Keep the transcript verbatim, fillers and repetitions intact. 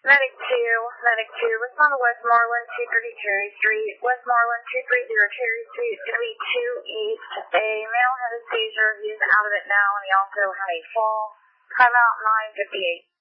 Medic two, Medic two, respond to Westmoreland, two thirty Cherry Street. Westmoreland, two thirty Cherry Street, Suite two East. A male had a seizure. He is out of it now, and he also had a fall. Time out nine fifty-eight.